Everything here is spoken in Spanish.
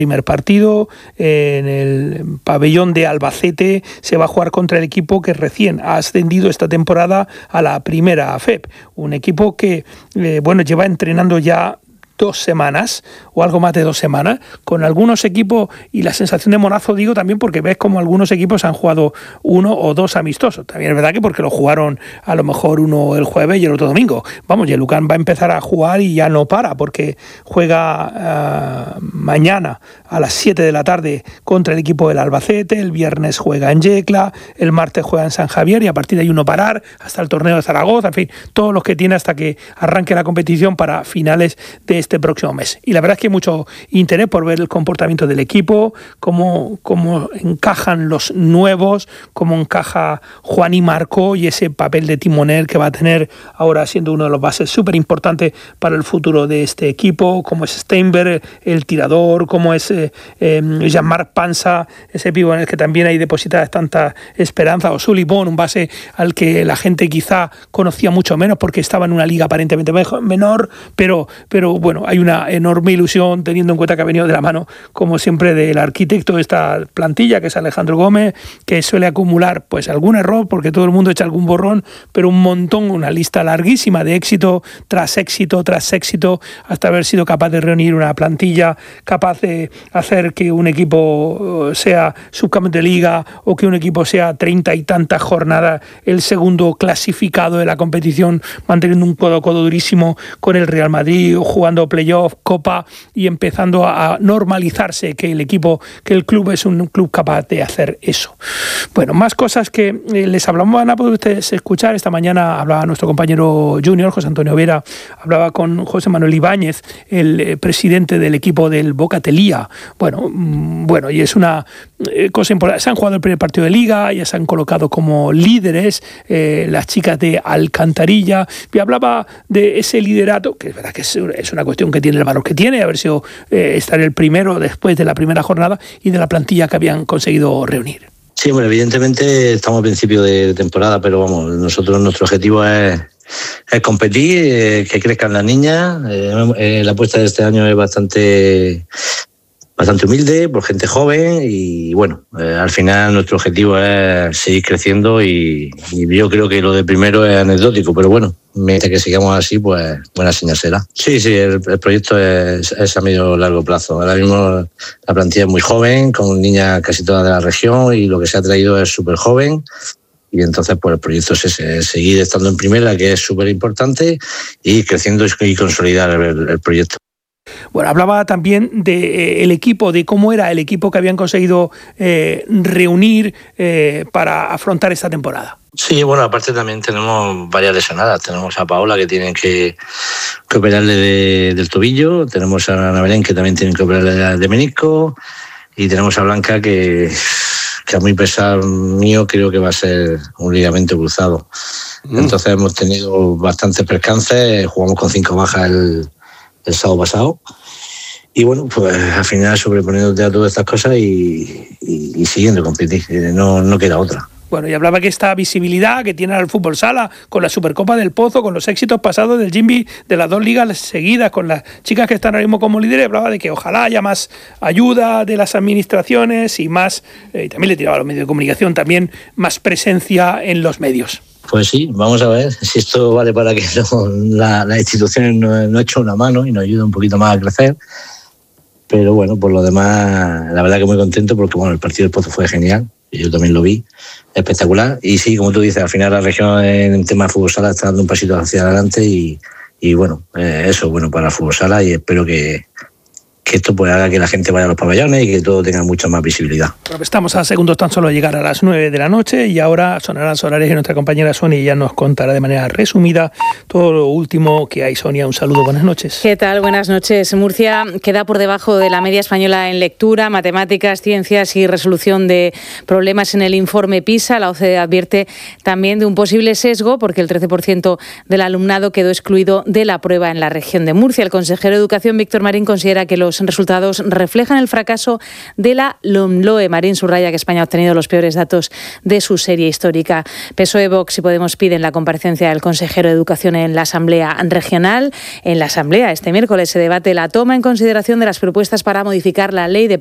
Primer partido en el pabellón de Albacete se va a jugar contra el equipo que recién ha ascendido esta temporada a la primera FEP, un equipo que lleva entrenando ya 2 semanas o algo más de 2 semanas con algunos equipos, y la sensación de monazo digo también porque ves como algunos equipos han jugado 1 o 2 amistosos, también es verdad que porque lo jugaron a lo mejor uno el jueves y el otro domingo. Vamos, y el Lucan va a empezar a jugar y ya no para porque juega mañana a las 7 de la tarde contra el equipo del Albacete, el viernes juega en Yecla, el martes juega en San Javier y a partir de ahí uno parar hasta el torneo de Zaragoza, en fin, todos los que tiene hasta que arranque la competición para finales de este próximo mes. Y la verdad es que hay mucho interés por ver el comportamiento del equipo, cómo encajan los nuevos, cómo encaja Juani Marco y ese papel de timonel que va a tener ahora siendo uno de los bases súper importantes para el futuro de este equipo, cómo es Steinberg, el tirador, cómo es Jean-Marc Pansa, ese pivo en el que también hay depositadas tanta esperanza, o Sullivan, un base al que la gente quizá conocía mucho menos porque estaba en una liga aparentemente menor, pero bueno, hay una enorme ilusión teniendo en cuenta que ha venido de la mano, como siempre, del arquitecto de esta plantilla, que es Alejandro Gómez, que suele acumular pues algún error, porque todo el mundo echa algún borrón, pero un montón, una lista larguísima de éxito tras éxito tras éxito, hasta haber sido capaz de reunir una plantilla capaz de hacer que un equipo sea subcampeón de liga o que un equipo sea 30 y tantas jornadas el segundo clasificado de la competición, manteniendo un codo a codo durísimo con el Real Madrid, o jugando playoff, copa, y empezando a normalizarse que el club es un club capaz de hacer eso. Bueno, más cosas que les hablamos, van a poder ustedes escuchar. Esta mañana hablaba nuestro compañero junior, José Antonio Vera, hablaba con José Manuel Ibáñez, el presidente del equipo del Boca Telía. Bueno, y es una cosa importante. Se han jugado el primer partido de liga, ya se han colocado como líderes las chicas de Alcantarilla, y hablaba de ese liderato, que es verdad que es una cuestión que tiene el valor que tiene, haber sido estar el primero después de la primera jornada, y de la plantilla que habían conseguido reunir. Sí, bueno, evidentemente estamos a principio de temporada, pero vamos, nuestro objetivo es competir, que crezcan las niñas. La apuesta de este año es bastante humilde, por gente joven, y bueno, al final nuestro objetivo es seguir creciendo, y yo creo que lo de primero es anecdótico, pero bueno, mientras que sigamos así, pues buena señal será. Sí, el proyecto es a medio largo plazo. Ahora mismo la plantilla es muy joven, con niñas casi todas de la región, y lo que se ha traído es súper joven. Y entonces pues el proyecto es seguir estando en primera, que es súper importante, y creciendo y consolidar el proyecto. Bueno, hablaba también del equipo, de cómo era el equipo que habían conseguido reunir para afrontar esta temporada. Sí, bueno, aparte también tenemos varias lesionadas. Tenemos a Paola, que tienen que operarle del tobillo. Tenemos a Ana Belén, que también tienen que operarle de menisco. Y tenemos a Blanca, que a muy pesar mío creo que va a ser un ligamento cruzado. Entonces hemos tenido bastantes percances. Jugamos con 5 bajas el sábado pasado, y bueno, pues al final sobreponiéndote a todas estas cosas y siguiendo competir, no queda otra. Bueno, y hablaba que esta visibilidad que tiene el fútbol sala, con la Supercopa del Pozo, con los éxitos pasados del Jimby, de las 2 ligas seguidas, con las chicas que están ahora mismo como líderes, hablaba de que ojalá haya más ayuda de las administraciones y más, y también le tiraba a los medios de comunicación, también más presencia en los medios. Pues sí, vamos a ver si esto vale para que las instituciones nos echen una mano y nos ayuden un poquito más a crecer. Pero bueno, por lo demás, la verdad que muy contento, porque bueno, el partido del Pozo fue genial, yo también lo vi, espectacular. Y sí, como tú dices, al final la región en tema de fútbol sala está dando un pasito hacia adelante, y bueno, eso es bueno para el fútbol sala, y espero que esto pues haga que la gente vaya a los pabellones y que todo tenga mucha más visibilidad. Bueno, estamos a segundos tan solo de llegar a las 9 de la noche, y ahora sonarán los horarios y nuestra compañera Sonia ya nos contará de manera resumida todo lo último que hay. Sonia, un saludo, buenas noches. ¿Qué tal? Buenas noches. Murcia queda por debajo de la media española en lectura, matemáticas, ciencias y resolución de problemas en el informe PISA. La OCDE advierte también de un posible sesgo porque el 13% del alumnado quedó excluido de la prueba en la región de Murcia. El consejero de Educación, Víctor Marín, considera que los resultados reflejan el fracaso de la LOMLOE. Marín subraya que España ha obtenido los peores datos de su serie histórica. PSOE, Vox y Podemos piden la comparecencia del consejero de Educación en la Asamblea Regional. En la Asamblea este miércoles se debate la toma en consideración de las propuestas para modificar la ley de